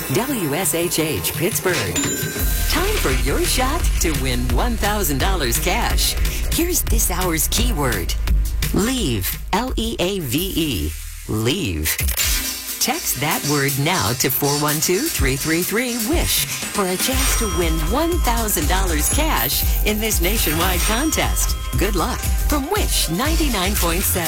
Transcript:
WSHH Pittsburgh. Time for your shot to win $1,000 cash. Here's this hour's keyword. Leave. L-E-A-V-E. Leave. Text that word now to 412-333-WISH for a chance to win $1,000 cash in this nationwide contest. Good luck from Wish 99.7.